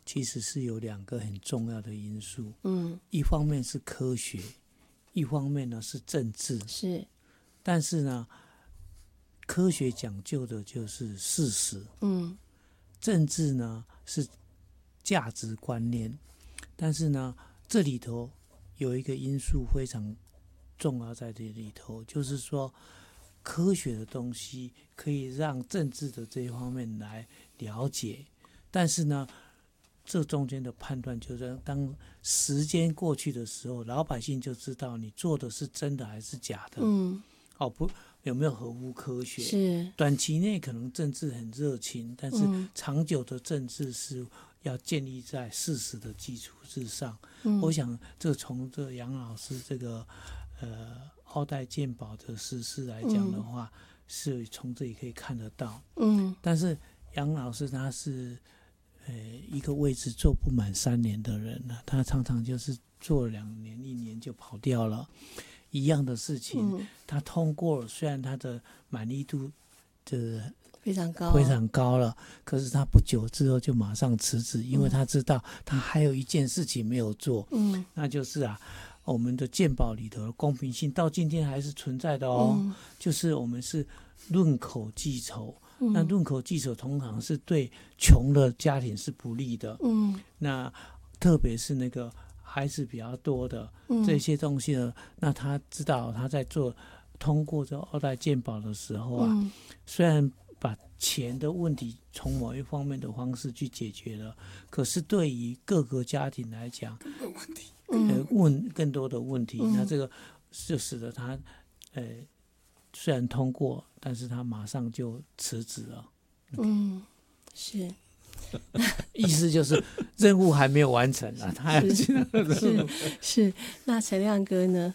其实是有2个很重要的因素，一方面是科学，一方面呢是政治。 是， 但是呢，科学讲究的就是事实，政治呢是价值观念。但是呢，这里头有一个因素非常重要在这里头，就是说科学的东西可以让政治的这一方面来了解，但是呢这中间的判断就是当时间过去的时候，老百姓就知道你做的是真的还是假的，不有没有合乎科学。 是短期内可能政治很热情，但是长久的政治是要建立在事实的基础之上。我想这从这杨老师这个奥代健保的实施来讲的话，是从这里可以看得到。但是杨老师他是一个位置做不满3年的人了，他常常就是做2年1年就跑掉了。一样的事情，他通过了，虽然他的满意度非常高了，可是他不久之后就马上辞职，因为他知道他还有一件事情没有做，那就是我们的健保里头的公平性到今天还是存在的哦，就是我们是论口计酬。那论口计酬通常是对穷的家庭是不利的，那特别是那个孩子比较多的这些东西呢，那他知道他在通过这奥代健保的时候虽然把钱的问题从某一方面的方式去解决了，可是对于各个家庭来讲，问更多的问题，那这个就使得他虽然通过，但是他马上就辞职了。 是。 意思就是任务还没有完成啊，他还有其他的任务。 是。那陈亮哥呢？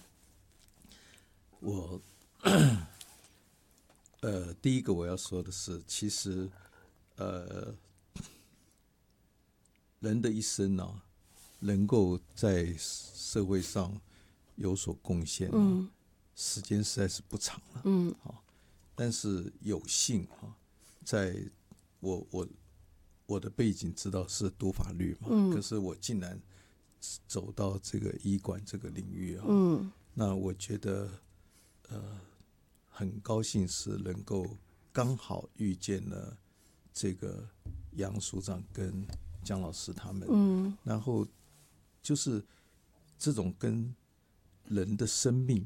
我第一个我要说的是，其实人的一生能够在社会上有所贡献时间实在是不长了，但是有幸在我的背景知道是读法律嘛，可是我竟然走到这个医管这个领域那我觉得很高兴是能够刚好遇见了这个杨署长跟江老师他们，然后就是这种跟人的生命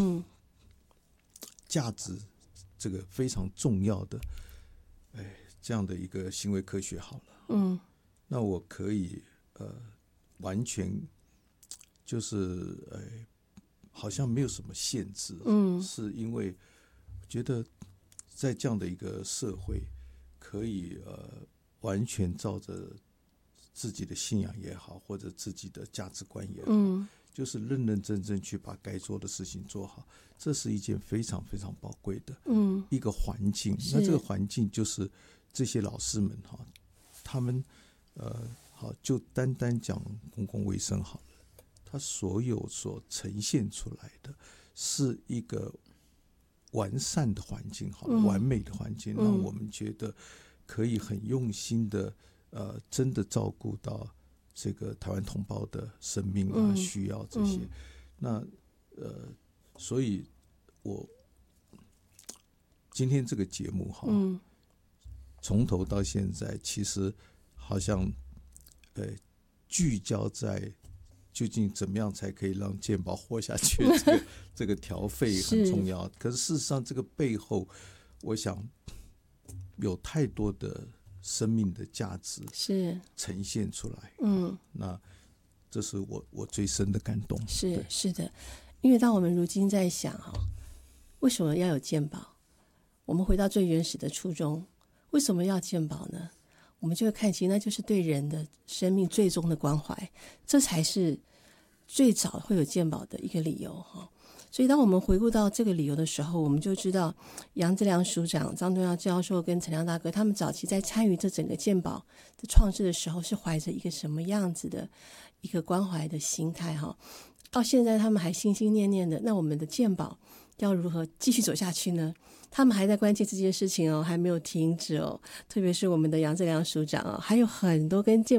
价值这个非常重要的这样的一个行为科学好了，那我可以完全就是好像没有什么限制，是因为我觉得在这样的一个社会，可以完全照着自己的信仰也好，或者自己的价值观也好，就是认认真真去把该做的事情做好，这是一件非常非常宝贵的一个环境。那这个环境就是这些老师们他们好，就单单讲公共卫生好了，他所有所呈现出来的是一个完善的环境，好了，完美的环境，让我们觉得可以很用心的真的照顾到这个台湾同胞的生命需要这些。那所以我今天这个节目从头到现在其实好像聚焦在究竟怎么样才可以让健保活下去，这个调费很重要。可是事实上这个背后我想有太多的生命的价值是呈现出来，那这是我最深的感动。 是的，因为当我们如今在想为什么要有健保，我们回到最原始的初衷，为什么要健保呢？我们就会看，其实那就是对人的生命最终的关怀，这才是最早会有健保的一个理由。所以当我们回顾到这个理由的时候，我们就知道杨志良署长、张东耀教授跟陈亮大哥他们早期在参与这整个健保的创制的时候，是怀着一个什么样子的一个关怀的心态。到现在他们还心心念念的，那我们的健保要如何继续走下去呢？他们还在关切这件事情还没有停止特别是我们的杨志良署长还有很多跟健